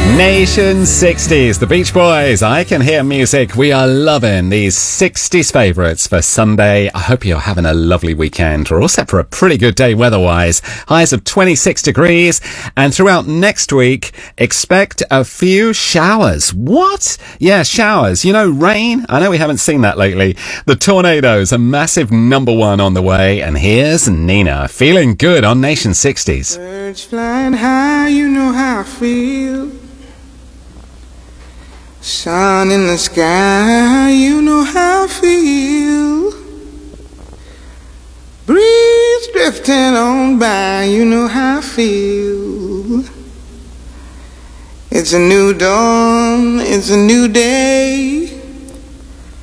Nation 60s, the Beach Boys. I Can Hear Music. We are loving these 60s favourites for Sunday. I hope you're having a lovely weekend. We're all set for a pretty good day weather-wise. Highs of 26 degrees. And throughout next week, expect a few showers. What? Yeah, showers. You know, rain. I know we haven't seen that lately. The Tornadoes, a massive number one on the way. And here's Nina, feeling good on Nation 60s. Birds flying high, you know how I feel. Sun in the sky, you know how I feel. Breeze drifting on by, you know how I feel. It's a new dawn, it's a new day.